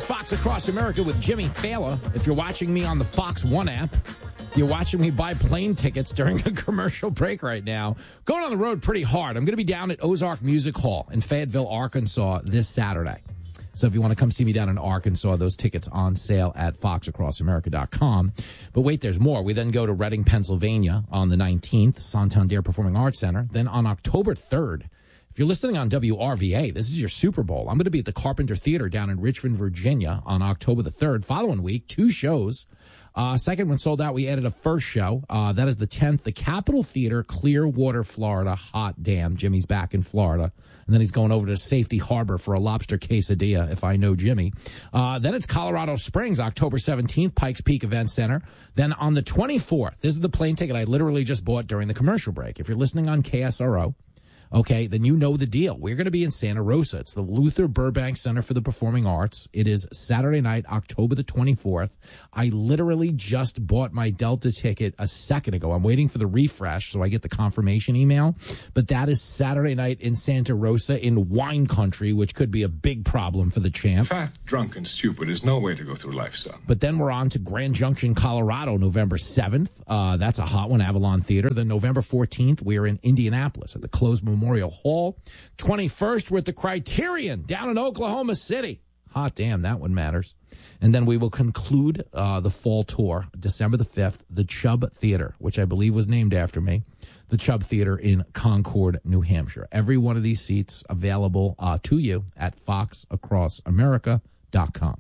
Fox Across America with Jimmy Fallon. If you're watching me on the Fox One app, you're watching me buy plane tickets during a commercial break right now. Going on the road pretty hard. I'm going to be down at Ozark Music Hall in Fayetteville, Arkansas this Saturday. So if you want to come see me down in Arkansas, those tickets on sale at foxacrossamerica.com. But wait, there's more. We then go to Reading, Pennsylvania on the 19th, Santander Performing Arts Center. Then on October 3rd, if you're listening on WRVA, this is your Super Bowl. I'm going to be at the Carpenter Theater down in Richmond, Virginia on October the 3rd. Following week, 2 shows. Second one sold out. We added a first show. That is the 10th, the Capitol Theater, Clearwater, Florida. Hot damn. Jimmy's back in Florida. And then he's going over to Safety Harbor for a lobster quesadilla, if I know Jimmy. Then it's Colorado Springs, October 17th, Pikes Peak Event Center. Then on the 24th, this is the plane ticket I literally just bought during the commercial break. If you're listening on KSRO, okay, then you know the deal. We're going to be in Santa Rosa. It's the Luther Burbank Center for the Performing Arts. It is Saturday night, October the 24th. I literally just bought my Delta ticket a second ago. I'm waiting for the refresh so I get the confirmation email. But that is Saturday night in Santa Rosa in wine country, which could be a big problem for the champ. Fat, drunk, and stupid is no way to go through life, son. But then we're on to Grand Junction, Colorado, November 7th. That's a hot one, Avalon Theater. Then November 14th, we are in Indianapolis at the Closed Memorial Hall. 21st, we're at the Criterion down in Oklahoma City. Hot damn, that one matters. And then we will conclude the fall tour, December the 5th, the Chubb Theater, which I believe was named after me, the Chubb Theater in Concord, New Hampshire. Every one of these seats available to you at foxacrossamerica.com.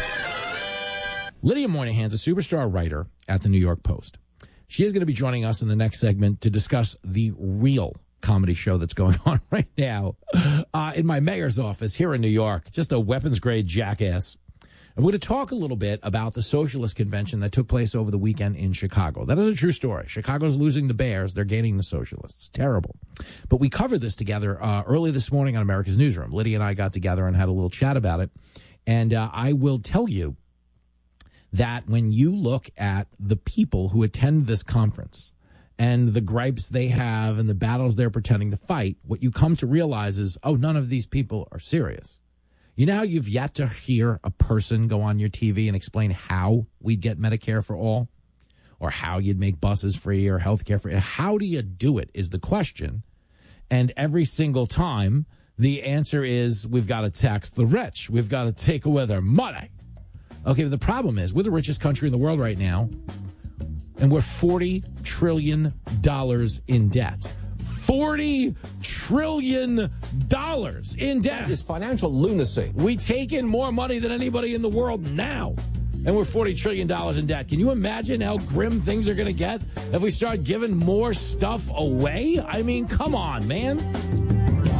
Lydia Moynihan's a superstar writer at the New York Post. She is going to be joining us in the next segment to discuss the real comedy show that's going on right now in my mayor's office here in New York. Just a weapons-grade jackass. And we're going to talk a little bit about the socialist convention that took place over the weekend in Chicago. That is a true story. Chicago's losing the Bears. They're gaining the socialists. Terrible. But we covered this together early this morning on America's Newsroom. Lydia and I got together and had a little chat about it. And I will tell you that when you look at the people who attend this conference and the gripes they have and the battles they're pretending to fight, what you come to realize is, oh, none of these people are serious. You know how you've yet to hear a person go on your TV and explain how we'd get Medicare for all, or how you'd make buses free or health care free? How do you do it is the question. And every single time, the answer is we've got to tax the rich. We've got to take away their money. Okay, but the problem is we're the richest country in the world right now, and we're $40 trillion in debt. $40 trillion in debt. It's financial lunacy. We take in more money than anybody in the world now, and we're $40 trillion in debt. Can you imagine how grim things are going to get if we start giving more stuff away? I mean, come on, man.